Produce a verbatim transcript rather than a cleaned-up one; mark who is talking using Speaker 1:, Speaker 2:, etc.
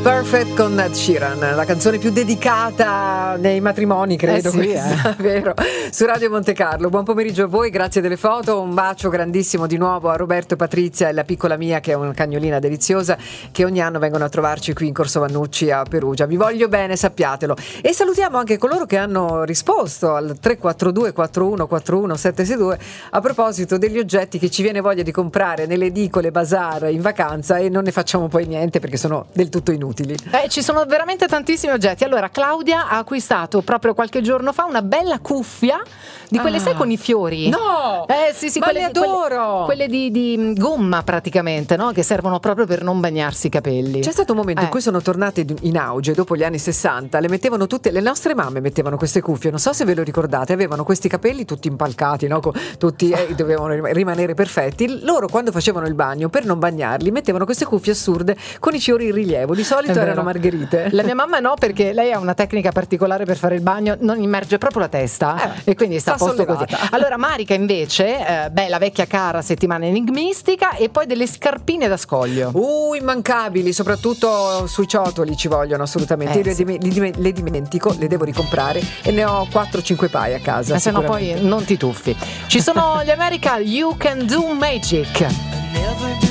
Speaker 1: Perfect con Ed Sheeran, la canzone più dedicata nei matrimoni, credo,
Speaker 2: eh sì,
Speaker 1: questa,
Speaker 2: eh.
Speaker 1: vero? Su Radio Monte Carlo. Buon pomeriggio a voi, grazie delle foto, un bacio grandissimo di nuovo a Roberto e Patrizia e la piccola mia, che è una cagnolina deliziosa, che ogni anno vengono a trovarci qui in Corso Vannucci a Perugia. Vi voglio bene, sappiatelo. E salutiamo anche coloro che hanno risposto al tre quattro due quattro uno quattro uno sette sei due a proposito degli oggetti che ci viene voglia di comprare nelle edicole, bazar, in vacanza, e non ne facciamo poi niente perché sono del tutto inutili.
Speaker 2: Eh, ci sono veramente tantissimi oggetti. Allora, Claudia ha acquistato proprio qualche giorno fa una bella cuffia di quelle,
Speaker 1: Ah.
Speaker 2: sai, con i fiori.
Speaker 1: No!
Speaker 2: Eh sì sì,
Speaker 1: Ma
Speaker 2: quelle,
Speaker 1: le adoro!
Speaker 2: Quelle, quelle di, di gomma praticamente, no? Che servono proprio per non bagnarsi i capelli.
Speaker 1: C'è stato un momento
Speaker 2: Eh.
Speaker 1: in cui sono tornate in auge dopo gli anni sessanta, le mettevano tutte, le nostre mamme mettevano queste cuffie, non so se ve lo ricordate, avevano questi capelli tutti impalcati, no? Co- tutti eh, dovevano rimanere perfetti. Loro quando facevano il bagno, per non bagnarli, mettevano queste cuffie assurde con i fiori in rilievo, di solito
Speaker 2: È vero.
Speaker 1: erano margherite.
Speaker 2: La mia mamma no, perché lei ha una tecnica particolare per fare il bagno, non immerge proprio la testa
Speaker 1: Eh,
Speaker 2: e quindi sta,
Speaker 1: sta
Speaker 2: a posto
Speaker 1: sollevata.
Speaker 2: così. Allora Marica invece, eh, beh, la vecchia cara settimana enigmistica e poi delle scarpine da scoglio.
Speaker 1: Uh, immancabili, soprattutto sui ciotoli ci vogliono assolutamente.
Speaker 2: Eh,
Speaker 1: Io le,
Speaker 2: sì.
Speaker 1: dim- le dim- le dimentico, le devo ricomprare e ne ho quattro cinque paia a casa.
Speaker 2: Ma se no
Speaker 1: sicuramente.
Speaker 2: poi non ti tuffi. Ci sono gli America You Can Do Magic.